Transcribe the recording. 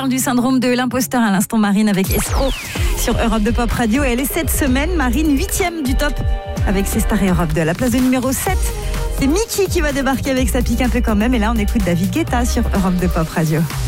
parle du syndrome de l'imposteur à l'instant, Marine avec Escroc sur Europe 2 Pop Radio. Elle est cette semaine, Marine, 8e du top avec ses stars et Europe 2. À la place de numéro 7, c'est Mickey qui va débarquer avec sa pique un peu quand même. Et là, on écoute David Guetta sur Europe 2 Pop Radio.